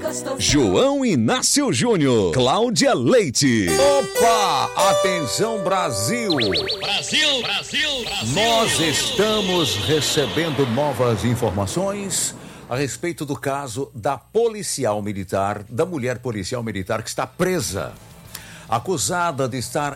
João Inácio Júnior, Cláudia Leite. Opa! Atenção, Brasil! Brasil, Brasil, Brasil! Nós estamos recebendo novas informações a respeito do caso da policial militar, da mulher policial militar que está presa, acusada de estar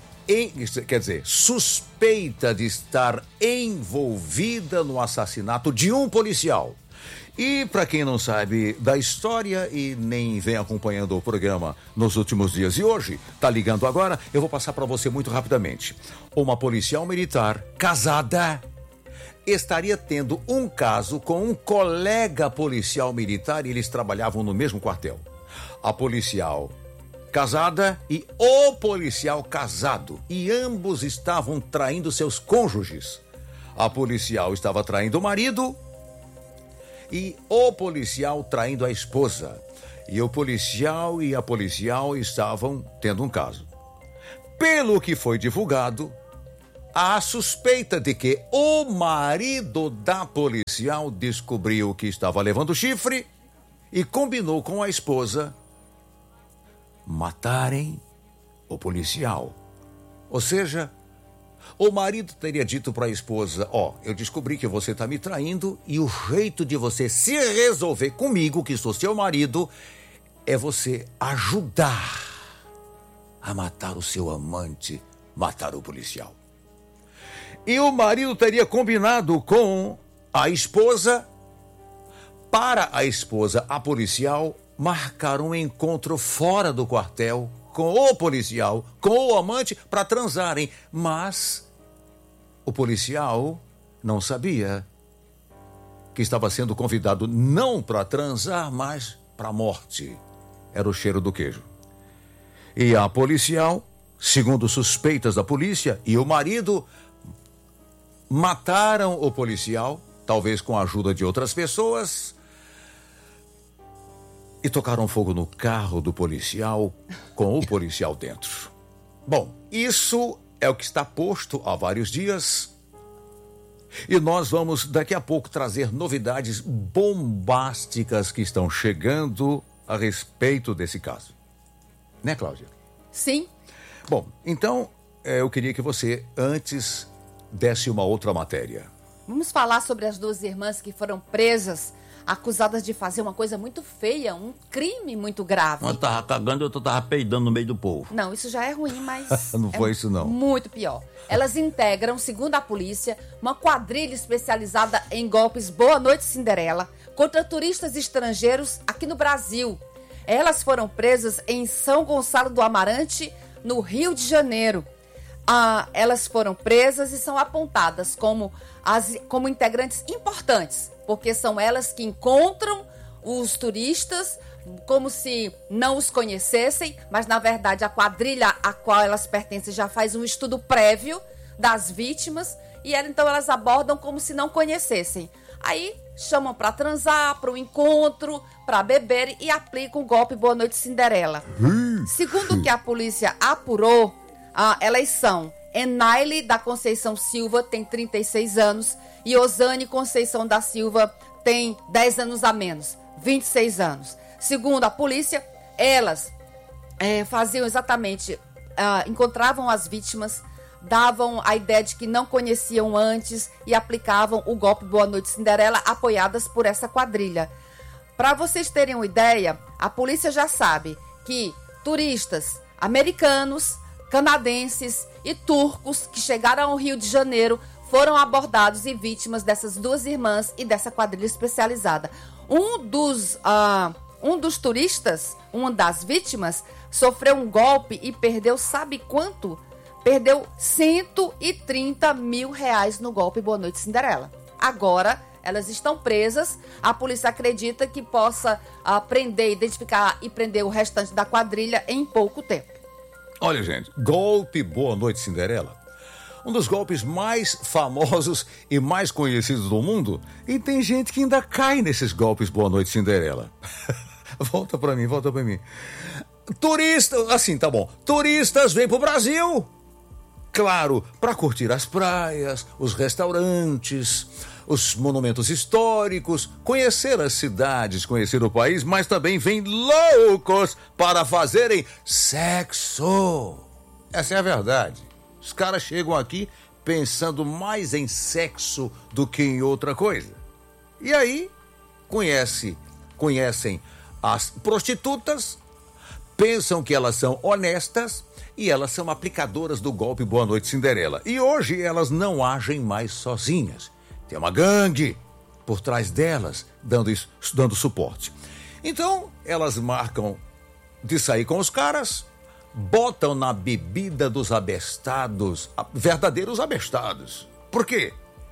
suspeita de estar envolvida no assassinato de um policial. E para quem não sabe da história e nem vem acompanhando o programa nos últimos dias e hoje, tá ligando agora, eu vou passar para você muito rapidamente. Uma policial militar casada estaria tendo um caso com um colega policial militar e eles trabalhavam no mesmo quartel. A policial casada e o policial casado, e ambos estavam traindo seus cônjuges. A policial estava traindo o marido e o policial traindo a esposa. E o policial e a policial estavam tendo um caso. Pelo que foi divulgado, há suspeita de que o marido da policial descobriu que estava levando chifre e combinou com a esposa matarem o policial. Ou seja, o marido teria dito para a esposa: eu descobri que você está me traindo e o jeito de você se resolver comigo, que sou seu marido, é você ajudar a matar o seu amante, matar o policial. E o marido teria combinado com a esposa, para a esposa, a policial, marcar um encontro fora do quartel com o policial, com o amante, para transarem. Mas o policial não sabia que estava sendo convidado não para transar, mas para a morte. Era o cheiro do queijo. E a policial, segundo suspeitas da polícia, e o marido mataram o policial, talvez com a ajuda de outras pessoas, e tocaram fogo no carro do policial, com o policial dentro. Bom, isso é o que está posto há vários dias. E nós vamos daqui a pouco trazer novidades bombásticas que estão chegando a respeito desse caso. Né, Cláudia? Sim. Bom, então eu queria que você antes desse uma outra matéria. Vamos falar sobre as duas irmãs que foram presas, acusadas de fazer uma coisa muito feia, um crime muito grave. Uma tava cagando e outra tava peidando no meio do povo. Não, isso já é ruim, mas Não foi isso, não. Muito pior. Elas integram, segundo a polícia, uma quadrilha especializada em golpes Boa Noite Cinderela contra turistas estrangeiros aqui no Brasil. Elas foram presas em São Gonçalo do Amarante, no Rio de Janeiro. Elas foram presas e são apontadas como integrantes importantes, porque são elas que encontram os turistas como se não os conhecessem, mas na verdade a quadrilha a qual elas pertencem já faz um estudo prévio das vítimas e então elas abordam como se não conhecessem. Aí chamam para transar, para o encontro, para beber e aplicam o golpe Boa Noite Cinderela. Segundo o que a polícia apurou, elas são Enaile da Conceição Silva, tem 36 anos, e Osane Conceição da Silva tem 10 anos a menos, 26 anos. Segundo a polícia, elas faziam exatamente, encontravam as vítimas, davam a ideia de que não conheciam antes e aplicavam o golpe Boa Noite Cinderela, apoiadas por essa quadrilha. Para vocês terem uma ideia, a polícia já sabe que turistas americanos, canadenses e turcos que chegaram ao Rio de Janeiro foram abordados e vítimas dessas duas irmãs e dessa quadrilha especializada. Um dos turistas, uma das vítimas, sofreu um golpe e perdeu, sabe quanto? Perdeu 130 mil reais no golpe Boa Noite Cinderela. Agora, elas estão presas. A polícia acredita que possa prender, identificar e prender o restante da quadrilha em pouco tempo. Olha, gente, golpe Boa Noite Cinderela, um dos golpes mais famosos e mais conhecidos do mundo, e tem gente que ainda cai nesses golpes Boa Noite Cinderela. Volta pra mim. Turistas, assim, tá bom. Turistas vêm pro Brasil, claro, para curtir as praias, os restaurantes, os monumentos históricos, conhecer as cidades, conhecer o país, mas também vêm loucos para fazerem sexo. Essa é a verdade. Os caras chegam aqui pensando mais em sexo do que em outra coisa. E aí, conhecem as prostitutas, pensam que elas são honestas e elas são aplicadoras do golpe Boa Noite Cinderela. E hoje elas não agem mais sozinhas. Tem uma gangue por trás delas dando suporte. Então, elas marcam de sair com os caras, botam na bebida dos abestados, verdadeiros abestados. Por quê?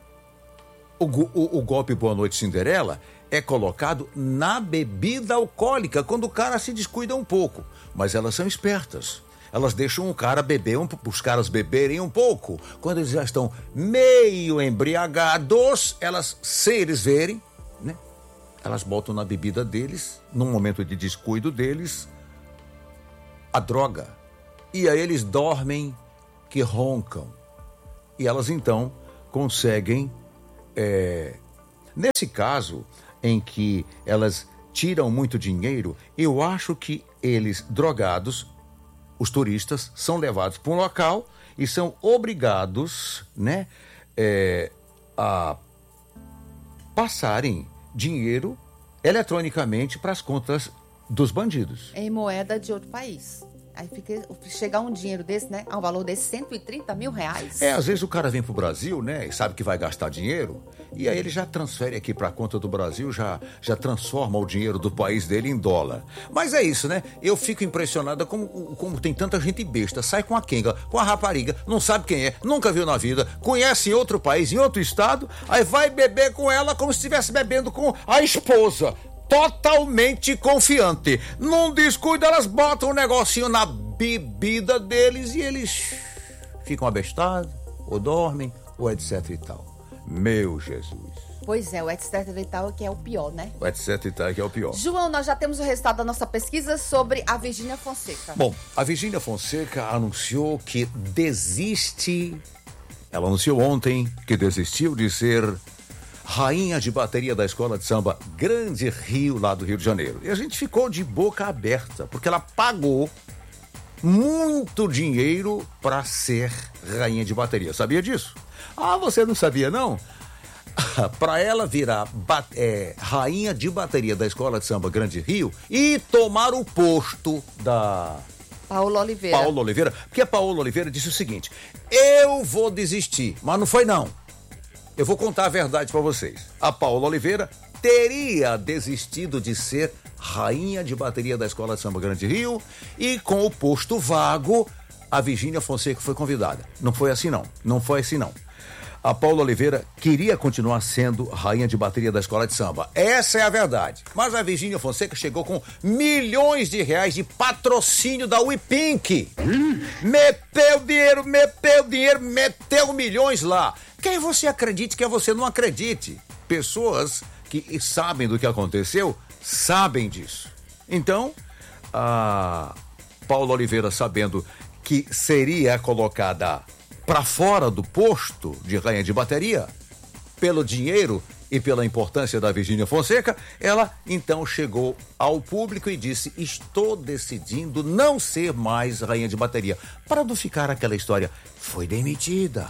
O golpe Boa Noite Cinderela é colocado na bebida alcoólica, quando o cara se descuida um pouco. Mas elas são espertas. Elas deixam o cara beber, os caras beberem um pouco. Quando eles já estão meio embriagados, elas, sem eles verem, né? Elas botam na bebida deles, num momento de descuido deles, a droga. E aí eles dormem que roncam. E elas então conseguem, nesse caso em que elas tiram muito dinheiro, eu acho que eles, drogados, os turistas, são levados para um local e são obrigados, né, a passarem dinheiro eletronicamente para as contas dos bandidos. Em moeda de outro país. Aí chegar um dinheiro desse, né? A um valor desse, 130 mil reais. Às vezes o cara vem pro Brasil, né? E sabe que vai gastar dinheiro. E aí ele já transfere aqui pra conta do Brasil, já transforma o dinheiro do país dele em dólar. Mas é isso, né? Eu fico impressionada como tem tanta gente besta. Sai com a quenga, com a rapariga, não sabe quem é, nunca viu na vida, conhece em outro país, em outro estado, aí vai beber com ela como se estivesse bebendo com a esposa. Totalmente confiante. Não descuida, elas botam um negocinho na bebida deles e eles ficam abestados, ou dormem, ou etc e tal. Meu Jesus. Pois é, o etc e tal que é o pior, né? O etc e tal que é o pior. João, nós já temos o resultado da nossa pesquisa sobre a Virgínia Fonseca. Bom, a Virgínia Fonseca anunciou que desiste. Ela anunciou ontem que desistiu de ser rainha de bateria da escola de samba Grande Rio, lá do Rio de Janeiro. E a gente ficou de boca aberta, porque ela pagou muito dinheiro para ser rainha de bateria. Sabia disso? Ah, você não sabia, não? Para ela virar rainha de bateria da escola de samba Grande Rio e tomar o posto da Paola Oliveira. Porque a Paola Oliveira disse o seguinte: eu vou desistir, mas não foi não. Eu vou contar a verdade para vocês. A Paola Oliveira teria desistido de ser rainha de bateria da Escola de Samba Grande Rio e com o posto vago, a Virgínia Fonseca foi convidada. Não foi assim não. Não foi assim não. A Paola Oliveira queria continuar sendo rainha de bateria da Escola de Samba. Essa é a verdade. Mas a Virgínia Fonseca chegou com milhões de reais de patrocínio da Uipink. Meteu dinheiro, meteu milhões lá. Quem você acredite, quem você não acredite. Pessoas que sabem do que aconteceu, sabem disso. Então, a Paola Oliveira, sabendo que seria colocada para fora do posto de rainha de bateria, pelo dinheiro e pela importância da Virgínia Fonseca, ela então chegou ao público e disse: estou decidindo não ser mais rainha de bateria. Para não ficar aquela história, foi demitida.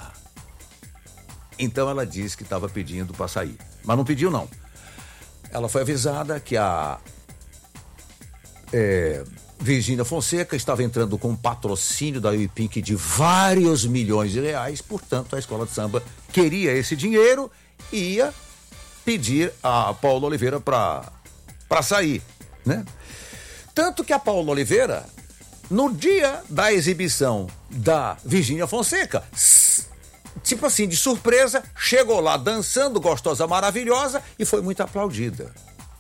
Então ela disse que estava pedindo para sair, mas não pediu não. Ela foi avisada que a Virgínia Fonseca estava entrando com um patrocínio da Uipink de vários milhões de reais, portanto a escola de samba queria esse dinheiro e ia pedir a Paola Oliveira para sair, né? Tanto que a Paola Oliveira, no dia da exibição da Virgínia Fonseca, tipo assim, de surpresa, chegou lá dançando, gostosa, maravilhosa, e foi muito aplaudida.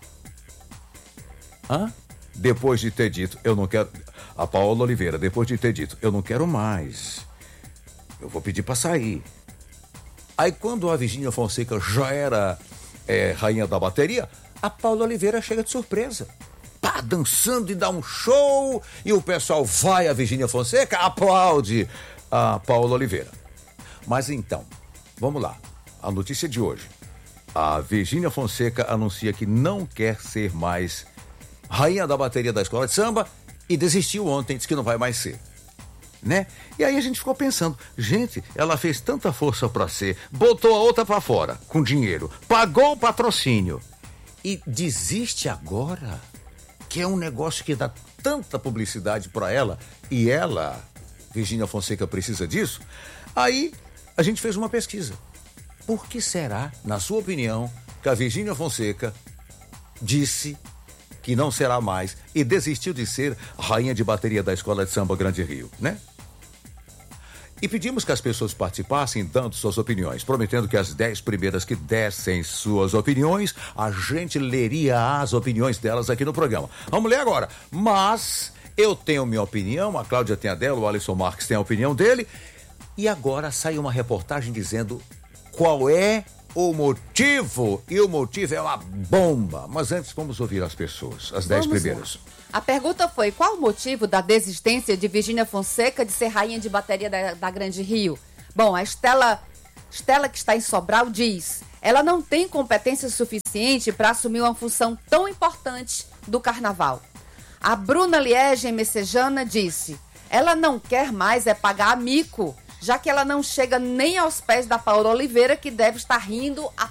Depois de ter dito, eu não quero... A Paola Oliveira, depois de ter dito, eu não quero mais, eu vou pedir para sair. Aí quando a Virgínia Fonseca já era rainha da bateria, a Paola Oliveira chega de surpresa. Pá, dançando e dá um show, e o pessoal vai a Virgínia Fonseca, aplaude a Paola Oliveira. Mas então, vamos lá, a notícia de hoje. A Virgínia Fonseca anuncia que não quer ser mais rainha da bateria da escola de samba e desistiu ontem, disse que não vai mais ser. Né? E aí a gente ficou pensando, gente, ela fez tanta força pra ser, botou a outra pra fora, com dinheiro, pagou o patrocínio e desiste agora, que é um negócio que dá tanta publicidade pra ela, e ela, Virgínia Fonseca, precisa disso. Aí a gente fez uma pesquisa. Por que será, na sua opinião, que a Virgínia Fonseca disse que não será mais e desistiu de ser rainha de bateria da Escola de Samba Grande Rio, né? E pedimos que as pessoas participassem dando suas opiniões, prometendo que as 10 primeiras que dessem suas opiniões, a gente leria as opiniões delas aqui no programa. Vamos ler agora. Mas eu tenho minha opinião, a Cláudia tem a dela, o Alisson Marques tem a opinião dele. E agora sai uma reportagem dizendo qual é o motivo. E o motivo é uma bomba. Mas antes vamos ouvir as pessoas, as 10 primeiras. A pergunta foi: qual o motivo da desistência de Virgínia Fonseca de ser rainha de bateria da Grande Rio? Bom, a Estela, que está em Sobral, diz: ela não tem competência suficiente para assumir uma função tão importante do carnaval. A Bruna Liege, em Messejana, disse: ela não quer mais é pagar mico, já que ela não chega nem aos pés da Paola Oliveira, que deve estar rindo a